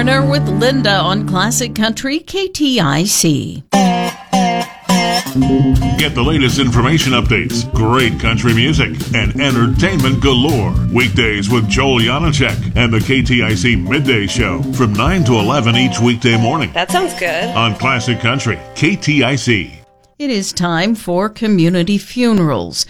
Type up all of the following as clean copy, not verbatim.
Mariner with Linda on Classic Country KTIC. Get the latest information updates, great country music, and entertainment galore. Weekdays with Joel Janacek and the KTIC Midday Show from 9 to 11 each weekday morning. That sounds good. On Classic Country KTIC. It is time for community funerals.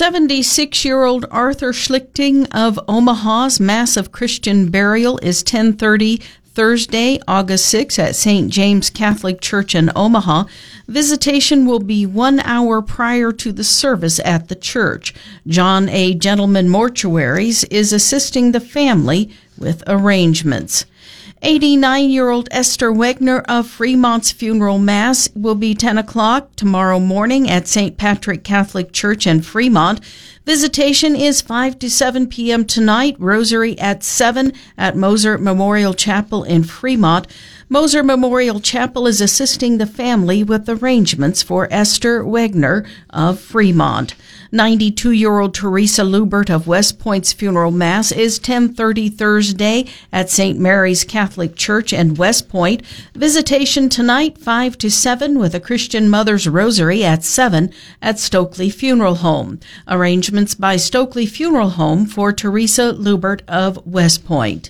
76-year-old Arthur Schlichting of Omaha's Mass of Christian burial is 10:30 Thursday, August 6 at St. James Catholic Church in Omaha. Visitation will be 1 hour prior to the service at the church. John A. Gentleman Mortuaries is assisting the family with arrangements. 89-year-old Esther Wegner of Fremont's funeral mass will be 10 o'clock tomorrow morning at St. Patrick Catholic Church in Fremont. Visitation is 5 to 7 p.m. tonight. Rosary at 7 at Moser Memorial Chapel in Fremont. Moser Memorial Chapel is assisting the family with arrangements for Esther Wegner of Fremont. 92-year-old Teresa Lubert of West Point's funeral mass is 10:30 Thursday at St. Mary's Catholic Church in West Point. Visitation tonight 5 to 7 with a Christian Mother's Rosary at 7 at Stokely Funeral Home. Arrangements by Stokely Funeral Home for Teresa Lubert of West Point.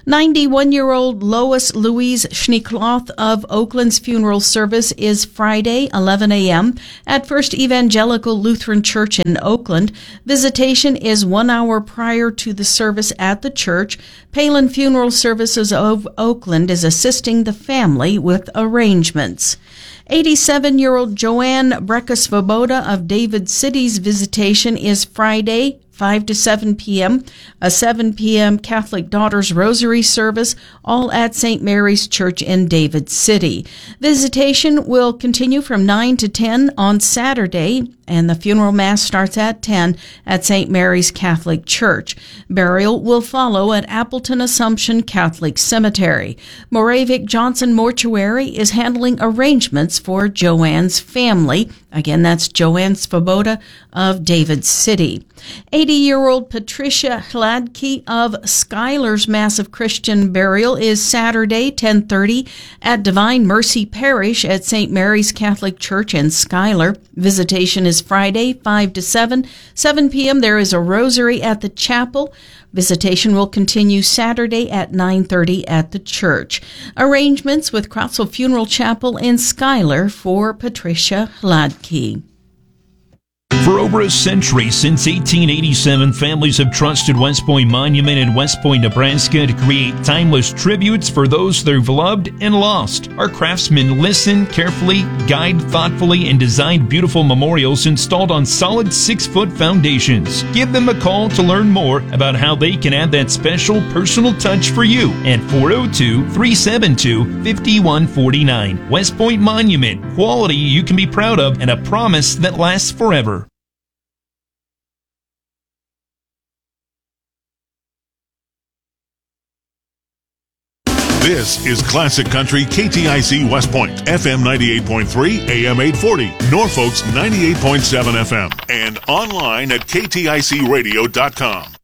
91-year-old Lois Louise Schneekloth of Oakland's funeral service is Friday, 11 a.m. at First Evangelical Lutheran Church in Oakland. Visitation is 1 hour prior to the service at the church. Palin Funeral Services of Oakland is assisting the family with arrangements. 87-year-old Joanne Brecka-Svoboda of David City's visitation is Friday, 5 to 7 p.m., a 7 p.m. Catholic Daughters Rosary service, all at St. Mary's Church in David City. Visitation will continue from 9 to 10 on Saturday, and the funeral mass starts at 10 at St. Mary's Catholic Church. Burial will follow at Appleton Assumption Catholic Cemetery. Moravik Johnson Mortuary is handling arrangements for Joanne's family. Again, that's Joanne Svoboda of David City. 80-year-old Patricia Hladky of Schuyler's Massive Christian burial is Saturday, 10:30 at Divine Mercy Parish at St. Mary's Catholic Church in Schuyler. Visitation is Friday, 5 to 7. 7 p.m. there is a rosary at the chapel. Visitation will continue Saturday at 9:30 at the church. Arrangements with Crottsville Funeral Chapel in Schuyler for Patricia Hladky. For over a century, since 1887, families have trusted West Point Monument in West Point, Nebraska to create timeless tributes for those they've loved and lost. Our craftsmen listen carefully, guide thoughtfully, and design beautiful memorials installed on solid 6-foot foundations. Give them a call to learn more about how they can add that special personal touch for you at 402-372-5149. West Point Monument, quality you can be proud of and a promise that lasts forever. This is Classic Country KTIC West Point, FM 98.3, AM 840, Norfolk's 98.7 FM, and online at kticradio.com.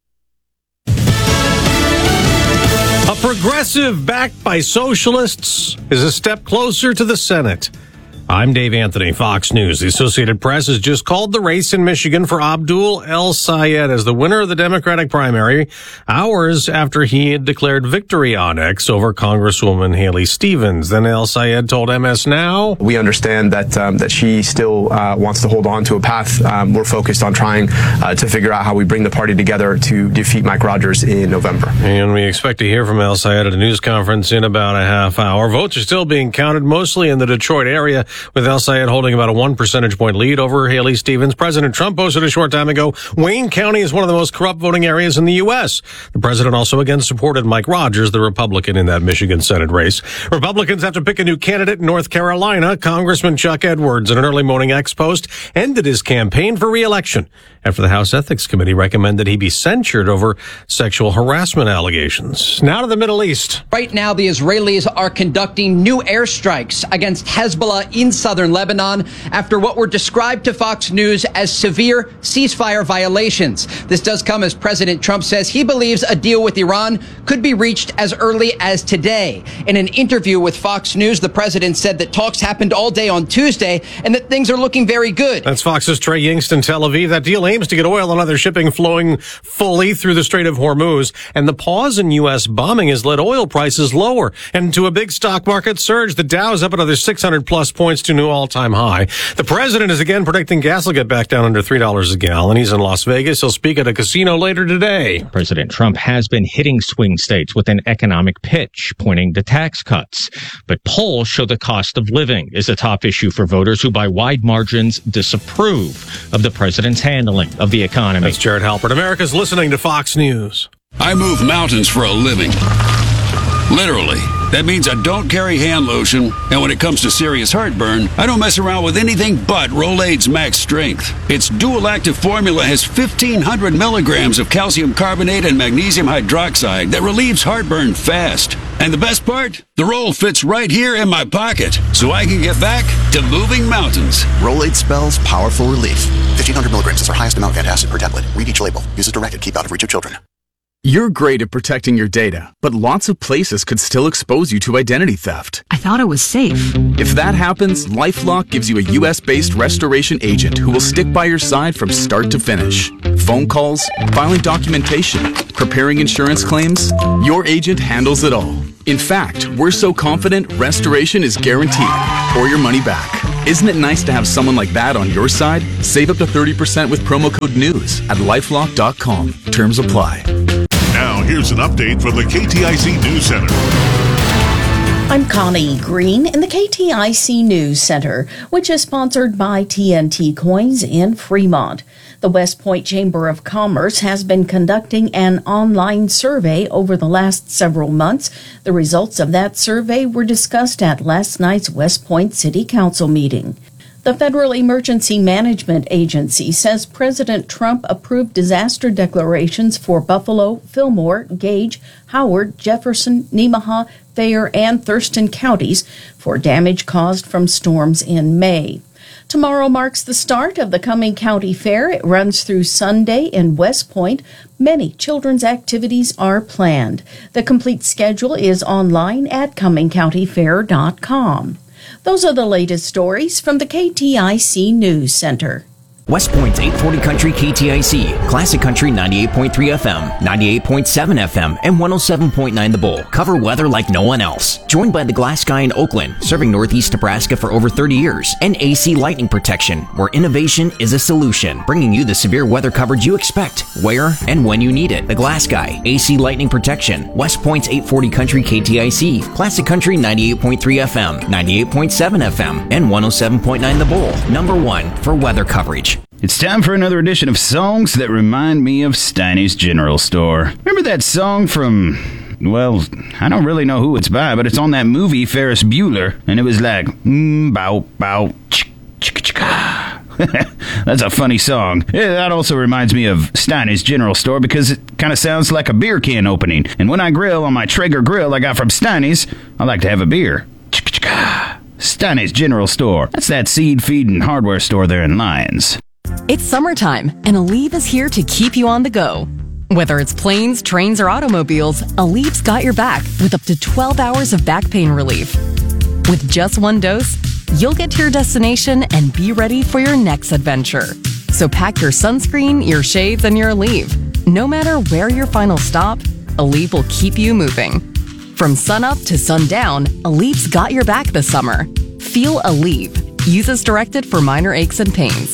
A progressive backed by socialists is a step closer to the Senate. I'm Dave Anthony, Fox News. The Associated Press has just called the race in Michigan for Abdul El-Sayed as the winner of the Democratic primary, hours after he had declared victory on X over Congresswoman Haley Stevens. Then El-Sayed told MS Now, "We understand that she still wants to hold on to a path. We're focused on trying to figure out how we bring the party together to defeat Mike Rogers in November." And we expect to hear from El-Sayed at a news conference in about a half hour. Votes are still being counted, mostly in the Detroit area, with El-Sayed holding about a 1 percentage point lead over Haley Stevens. President Trump posted a short time ago, Wayne County is one of the most corrupt voting areas in the U.S. The president also again supported Mike Rogers, the Republican, in that Michigan Senate race. Republicans have to pick a new candidate in North Carolina. Congressman Chuck Edwards, in an early morning X post, ended his campaign for re-election after the House Ethics Committee recommended he be censured over sexual harassment allegations. Now to the Middle East. Right now, the Israelis are conducting new airstrikes against Hezbollah in in southern Lebanon after what were described to Fox News as severe ceasefire violations. This does come as President Trump says he believes a deal with Iran could be reached as early as today. In an interview with Fox News, the president said that talks happened all day on Tuesday and that things are looking very good. That's Fox's Trey Yingst in Tel Aviv. That deal aims to get oil and other shipping flowing fully through the Strait of Hormuz. And the pause in U.S. bombing has led oil prices lower and to a big stock market surge. The Dow is up another 600 plus points to a new all-time high. The president is again predicting gas will get back down under $3 a gallon. He's in Las Vegas. He'll speak at a casino later today. President Trump has been hitting swing states with an economic pitch, pointing to tax cuts. But polls show the cost of living is a top issue for voters who by wide margins disapprove of the president's handling of the economy. That's Jared Halpert. America's listening to Fox News. I move mountains for a living. Literally. That means I don't carry hand lotion, and when it comes to serious heartburn, I don't mess around with anything but Rolaids Max Strength. Its dual-active formula has 1,500 milligrams of calcium carbonate and magnesium hydroxide that relieves heartburn fast. And the best part? The roll fits right here in my pocket, so I can get back to moving mountains. Rolaids spells powerful relief. 1,500 milligrams is our highest amount of antacid per tablet. Read each label. Use as directed. Keep out of reach of children. You're great at protecting your data, but lots of places could still expose you to identity theft. I thought it was safe. If that happens, LifeLock gives you a U.S.-based restoration agent who will stick by your side from start to finish. Phone calls, filing documentation, preparing insurance claims, your agent handles it all. In fact, we're so confident restoration is guaranteed or your money back. Isn't it nice to have someone like that on your side? Save up to 30% with promo code NEWS at LifeLock.com. Terms apply. Now, here's an update from the KTIC News Center. I'm Connie Green in the KTIC News Center, which is sponsored by TNT Coins in Fremont. The West Point Chamber of Commerce has been conducting an online survey over the last several months. The results of that survey were discussed at last night's West Point City Council meeting. The Federal Emergency Management Agency says President Trump approved disaster declarations for Buffalo, Fillmore, Gage, Howard, Jefferson, Nemaha, Thayer, and Thurston counties for damage caused from storms in May. Tomorrow marks the start of the coming county fair. It runs through Sunday in West Point. Many children's activities are planned. The complete schedule is online at ComingCountyFair.com. Those are the latest stories from the KTIC News Center. West Point's 840 Country KTIC, Classic Country 98.3 FM, 98.7 FM, and 107.9 The Bull cover weather like no one else. Joined by the Glass Guy in Oakland, serving Northeast Nebraska for over 30 years, and AC Lightning Protection, where innovation is a solution, bringing you the severe weather coverage you expect, where and when you need it. The Glass Guy, AC Lightning Protection, West Point's 840 Country KTIC, Classic Country 98.3 FM, 98.7 FM, and 107.9 The Bull, #1 for weather coverage. It's time for another edition of Songs That Remind Me of Steiny's General Store. Remember that song from, well, I don't really know who it's by, but it's on that movie Ferris Bueller, and it was like, bow, bow, chick, chick, chicka. That's a funny song. Yeah, that also reminds me of Steiny's General Store because it kind of sounds like a beer can opening. And when I grill on my Traeger grill I got from Steiny's, I like to have a beer. Chick, chicka. Steiny's General Store. That's that seed, feed, and hardware store there in Lyons. It's summertime, and Aleve is here to keep you on the go. Whether it's planes, trains, or automobiles, Aleve's got your back with up to 12 hours of back pain relief. With just one dose, you'll get to your destination and be ready for your next adventure. So pack your sunscreen, your shades, and your Aleve. No matter where your final stop, Aleve will keep you moving. From sunup to sundown, Aleve's got your back this summer. Feel Aleve. Use as directed for minor aches and pains.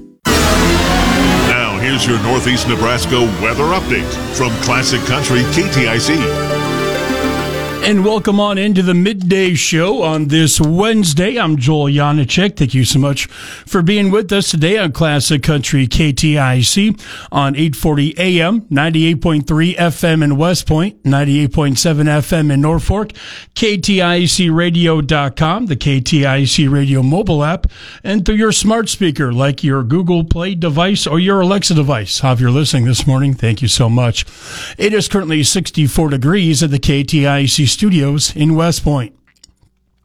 Now, here's your Northeast Nebraska weather update from Classic Country KTIC. And welcome on into the midday show on this Wednesday. I'm Joel Janacek. Thank you so much for being with us today on Classic Country KTIC on 840 AM, 98.3 FM in West Point, 98.7 FM in Norfolk, KTICradio.com, the KTIC Radio mobile app, and through your smart speaker like your Google Play device or your Alexa device. If you're listening this morning, thank you so much. It is currently 64 degrees at the KTIC studios in West Point.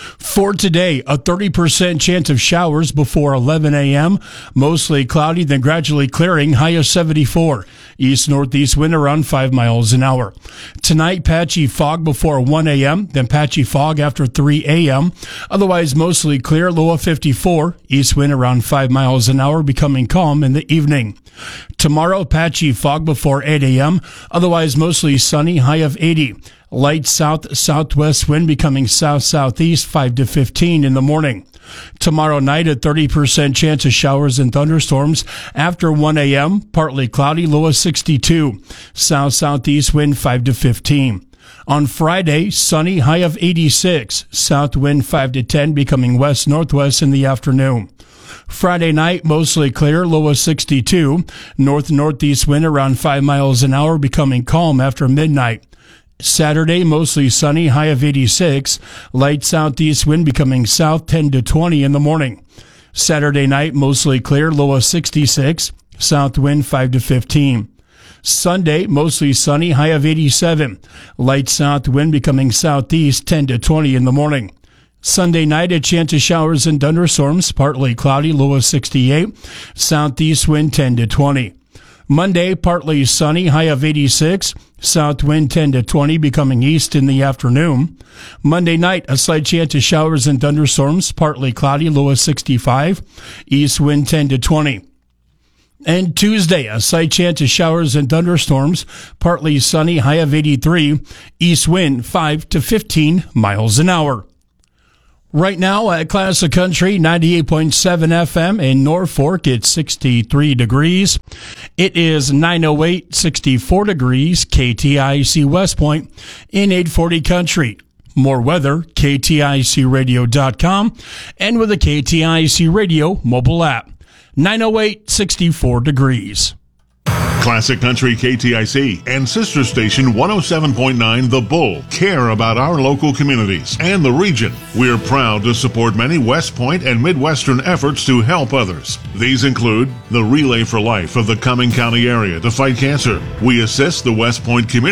For today, a 30% chance of showers before 11 a.m. Mostly cloudy, then gradually clearing, high of 74. East-northeast wind around 5 miles an hour. Tonight, patchy fog before 1 a.m., then patchy fog after 3 a.m. Otherwise, mostly clear, low of 54. East wind around 5 miles an hour, becoming calm in the evening. Tomorrow, patchy fog before 8 a.m., otherwise mostly sunny, high of 80. Light south-southwest wind becoming south-southeast 5 to 15 in the morning. Tomorrow night, a 30% chance of showers and thunderstorms after 1 a.m., partly cloudy, low of 62. South-southeast wind 5 to 15. On Friday, sunny, high of 86. South wind 5 to 10, becoming west-northwest in the afternoon. Friday night, mostly clear, low of 62. North-northeast wind around 5 miles an hour, becoming calm after midnight. Saturday, mostly sunny, high of 86. Light southeast wind becoming south 10 to 20 in the morning. Saturday night, mostly clear, low of 66. South wind 5 to 15. Sunday, mostly sunny, high of 87. Light south wind becoming southeast 10 to 20 in the morning. Sunday night, a chance of showers and thunderstorms, partly cloudy, low of 68. Southeast wind 10 to 20. Monday, partly sunny, high of 86. South wind 10 to 20, becoming east in the afternoon. Monday night, a slight chance of showers and thunderstorms, partly cloudy, low of 65. East wind 10 to 20. And Tuesday, a slight chance of showers and thunderstorms, partly sunny, high of 83. East wind 5 to 15 miles an hour. Right now at Classic Country 98.7 FM in Norfolk, it's 63 degrees. It is 908, 64 degrees, KTIC West Point in 840 Country. More weather, KTICradio.com, and with the KTIC Radio mobile app. 908, 64 degrees. Classic Country KTIC and sister station 107.9 The Bull care about our local communities and the region. We're proud to support many West Point and Midwestern efforts to help others. These include the Relay for Life of the Cumming County area to fight cancer. We assist the West Point community